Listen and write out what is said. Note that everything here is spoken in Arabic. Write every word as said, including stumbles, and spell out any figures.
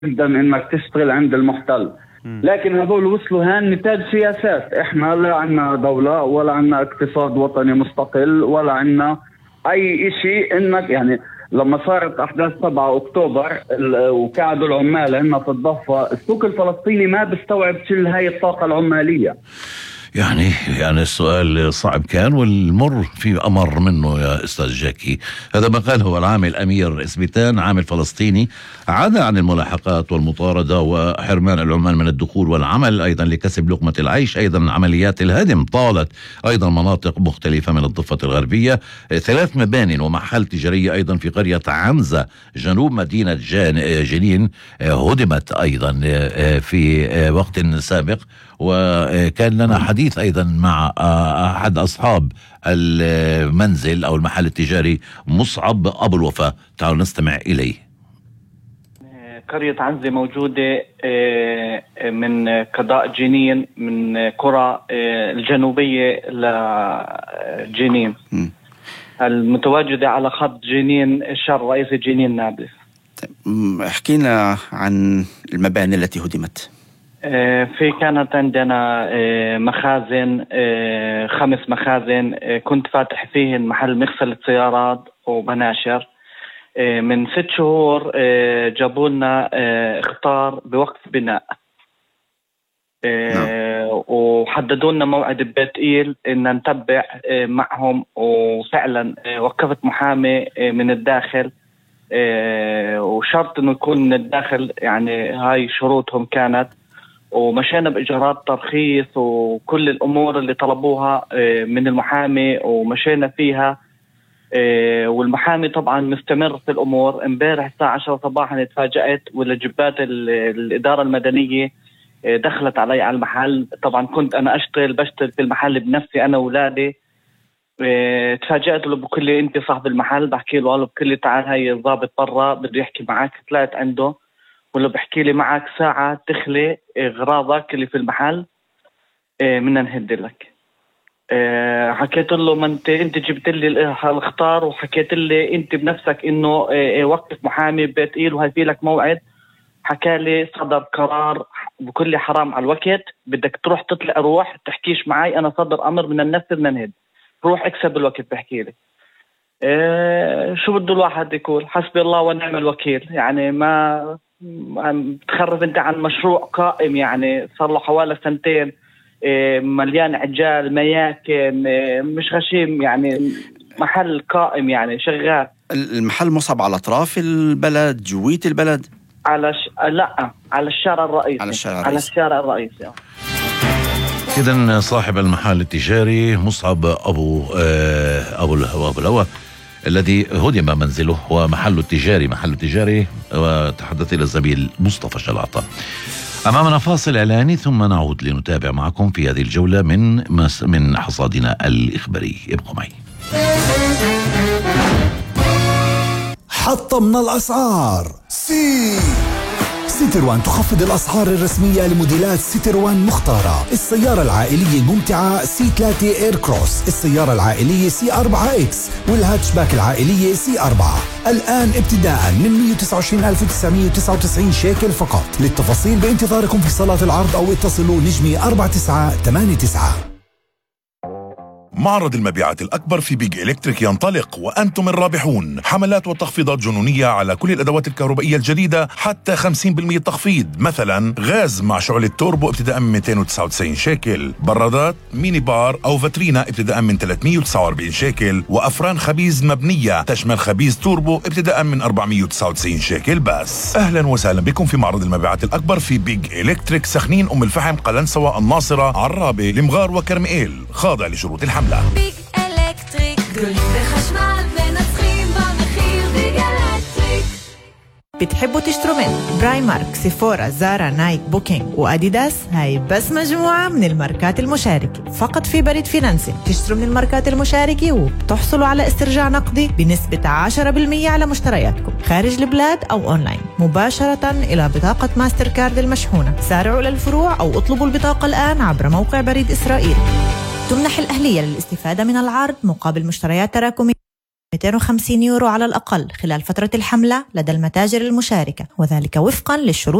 جدا انك تشتغل عند المحتل. لكن هذول وصلوا هان نتاج سياسات. احنا لا عنا دولة ولا عنا اقتصاد وطني مستقل ولا عنا اي اشي. انك يعني لما صارت احداث سبعة اكتوبر وقعدوا العمال هنا في الضفة، السوق الفلسطيني ما بيستوعب كل هاي الطاقة العمالية. يعني يعني السؤال صعب كان والمر في أمر منه يا أستاذ جاكي. هذا ما قاله العامل الأمير إسبيتان، عامل فلسطيني، عدا عن الملاحقات والمطاردة وحرمان العمال من الدخول والعمل أيضا لكسب لقمة العيش. أيضا عمليات الهدم طالت أيضا مناطق مختلفة من الضفة الغربية. ثلاث مبان ومحال تجارية أيضا في قرية عنزة جنوب مدينة جنين هدمت أيضا في وقت سابق. وكان لنا حديث أيضا مع أحد أصحاب المنزل أو المحل التجاري مصعب أبو الوفاء، تعالوا نستمع إليه. قرية عنزة موجودة من قضاء جنين، من قرى الجنوبية لجنين المتواجدة على خط جنين الشرق رئيسي جنين نابلس. احكينا عن المباني التي هدمت. في كانت عندنا مخازن، خمس مخازن كنت فاتح فيهن محل مغسلة سيارات وبناشر. من ست شهور جابوا لنا اخطار بوقف بناء وحددوا لنا موعد بتقيل ان نتبع معهم، وفعلا وقفت محامي من الداخل وشرط انه يكون من الداخل، يعني هاي شروطهم كانت، ومشينا بإجراءات ترخيص وكل الأمور اللي طلبوها من المحامي ومشينا فيها. والمحامي طبعا مستمر في الأمور. امبارح الساعة عشرة صباحا اتفاجأت ولجبات الإدارة المدنية دخلت علي على المحل. طبعا كنت أنا أشتغل بشتغل في المحل بنفسي أنا وولادي. اتفاجأت له بكل انت صاحب المحل، بحكي له قالوا بكل تعال هاي الضابط برا بده يحكي معك. طلعت عنده ولا بحكي لي معك ساعة تخلي اغراضك اللي في المحل منا نهد لك. أه حكيت له ما انت انت جبت لي الاخطار وحكيت لي انت بنفسك انه اه وقف محامي بتقيل وهي لك موعد. حكى لي صدر قرار بكل حرام على الوقت، بدك تروح تطلع روح تحكيش معي، انا صدر امر من النفذ من نهد، روح اكسب الوقت. بحكي لي أه شو بده الواحد يقول؟ حسبي الله ونعم الوكيل. يعني ما تخرف انت عن مشروع قائم، يعني صار له حوالي سنتين، مليان عجال مياكن، مش غشيم، يعني محل قائم يعني شغال. المحل مصعب على اطراف البلد، جوية البلد؟ على ش... لا على الشارع الرئيسي. على الشارع الرئيسي, على الشارع الرئيسي. إذن صاحب المحل التجاري مصعب أبو آه أبو أبو الهوى الذي هدم منزله ومحله التجاري محله التجاري وتحدث إلى الزميل مصطفى شلاطة. أمامنا فاصل إعلاني ثم نعود لنتابع معكم في هذه الجولة من من حصادنا الإخباري. ابقوا معي. حطمنا الأسعار. سي سيتروان تخفض الأسعار الرسمية لموديلات سيتروان مختارة. السيارة العائلية الممتعة سي ثلاثة اير كروس، السيارة العائلية سي أربعة اكس، والهاتشباك العائلية سي أربعة، الآن ابتداء من مئة وتسعة وعشرين ألف وتسعمئة وتسعة وتسعين شيكل فقط. للتفاصيل بانتظاركم في صالات العرض أو اتصلوا نجمي أربعة تسعة ثمانية تسعة. معرض المبيعات الأكبر في بيج إلكتريك ينطلق وأنتم الرابحون. حملات وتخفيضات جنونية على كل الأدوات الكهربائية الجديدة، حتى خمسين بالمئة تخفيض. مثلا غاز مع شعلة توربو ابتداء من مئتين وتسعة وتسعين شيكل، برادات ميني بار أو فاترينا ابتداء من ثلاثمئة وتسعة وأربعين شيكل، وأفران خبيز مبنية تشمل خبيز توربو ابتداء من أربعمئة وتسعة وتسعين شيكل بس. أهلا وسهلا بكم في معرض المبيعات الأكبر في بيج إلكتريك، سخنين، أم الفحم، قلنسوة، الناصرة، عرابة، المغار وكرمئيل. خاضع لشروط الحملة. بيج إلكتريك كل خشمال منسخين بمخير بيج إلكتريك. بتحبوا تشتروا من براي مارك، سيفورا، زارا، نايك، بوكينج وأديداس؟ هاي بس مجموعة من الماركات المشاركة فقط في بريد فينانسي. تشتروا من الماركات المشاركة وبتحصلوا على استرجاع نقدي بنسبة عشرة بالمئة على مشترياتكم خارج البلاد أو أونلاين مباشرة إلى بطاقة ماستر كارد المشحونة. سارعوا للفروع أو اطلبوا البطاقة الآن عبر موقع بريد إسرائيل. تمنح الأهلية للاستفادة من العرض مقابل مشتريات تراكمية. مئتين وخمسين يورو على الأقل خلال فترة الحملة لدى المتاجر المشاركة، وذلك وفقا للشروط